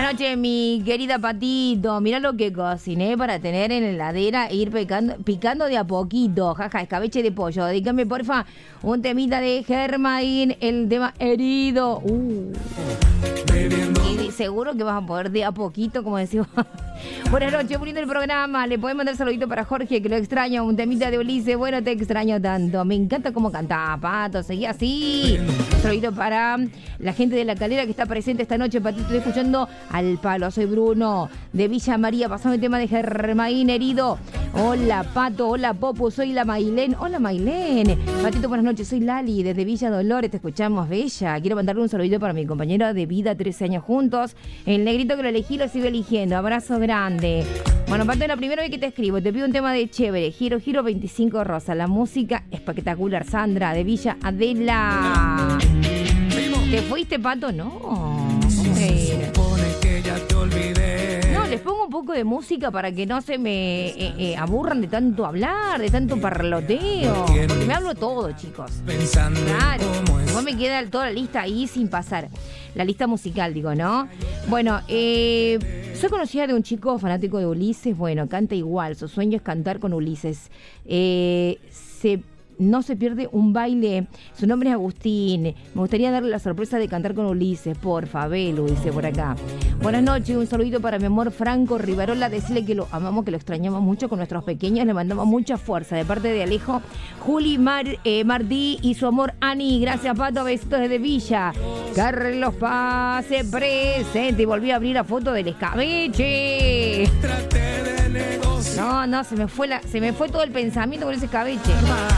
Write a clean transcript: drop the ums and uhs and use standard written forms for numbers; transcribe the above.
noches, mi querida Patito. Mirá lo que cociné para tener en la heladera e ir picando de a poquito. Jaja, escabeche de pollo. Dígame, porfa, un temita de Germain, el tema herido. Y seguro que vas a poder de a poquito, como decimos. Buenas noches, bonito el programa. Le podemos mandar saludito para Jorge, que lo extraño. Un temita de Ulises. Bueno, te extraño tanto. Me encanta cómo cantaba, Pato. Seguí así. Saludito para la gente de La Calera que está presente esta noche. Patito, estoy escuchando al palo. Soy Bruno de Villa María. Pasando el tema de Germain herido. Hola, Pato. Hola, Popo. Soy la Mailén. Hola, Mailén. Patito, buenas noches. Soy Lali desde Villa Dolores. Te escuchamos, bella. Quiero mandarle un saludito para mi compañero de vida, 13 años juntos. El negrito que lo elegí lo sigo eligiendo. Abrazo grande. Bueno, Pato, es la primera vez que te escribo. Te pido un tema de chévere. Giro 25 Rosa. La música espectacular. Sandra de Villa Adela. ¿Te fuiste, Pato? No. No, les pongo un poco de música para que no se me aburran de tanto hablar, de tanto parloteo. Porque me hablo todo, chicos. Claro. Después me queda toda la lista ahí sin pasar. La lista musical, digo, ¿no? Bueno, soy conocida de un chico fanático de Ulises. Bueno, canta igual. Su sueño es cantar con Ulises. No se pierde un baile. Su nombre es Agustín. Me gustaría darle la sorpresa de cantar con Ulises. Porfa, Belu, dice por acá. Buenas noches, un saludito para mi amor Franco Rivarola. Decirle que lo amamos, que lo extrañamos mucho con nuestros pequeños. Le mandamos mucha fuerza de parte de Alejo, Juli, Martí y su amor Ani. Gracias, Pato. Besitos desde Villa. Carlos Paz se presente. Y volví a abrir la foto del escabeche. No, se me fue todo el pensamiento con ese escabeche.